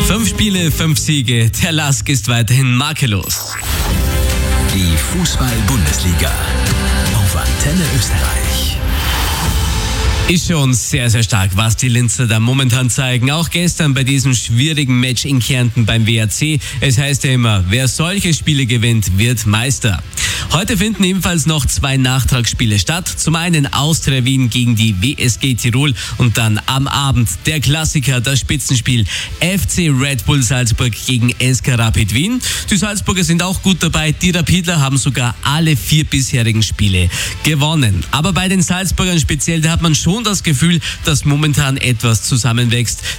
5 Spiele, 5 Siege. Der Lask ist weiterhin makellos. Die Fußball-Bundesliga auf Antenne Österreich. Ist schon sehr, sehr stark, was die Linzer da momentan zeigen. Auch gestern bei diesem schwierigen Match in Kärnten beim WAC. Es heißt ja immer, wer solche Spiele gewinnt, wird Meister. Heute finden ebenfalls noch 2 Nachtragsspiele statt. Zum einen Austria Wien gegen die WSG Tirol und dann am Abend der Klassiker, das Spitzenspiel FC Red Bull Salzburg gegen SK Rapid Wien. Die Salzburger sind auch gut dabei. Die Rapidler haben sogar alle 4 bisherigen Spiele gewonnen. Aber bei den Salzburgern speziell, da hat man schon das Gefühl, dass momentan etwas zusammenwächst.